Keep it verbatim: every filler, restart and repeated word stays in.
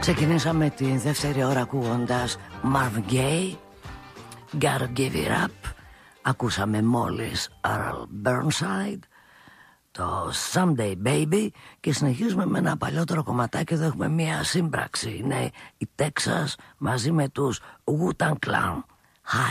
Ξεκινήσαμε τη δεύτερη ώρα ακούγοντας Marvin Gaye, Gotta Give It Up. Ακούσαμε μόλις Earl Burnside, το Someday Baby, και συνεχίζουμε με ένα παλιότερο κομματάκι. Εδώ έχουμε μια σύμπραξη. Είναι η Texas μαζί με τους Wu-Tang Clan. Hi.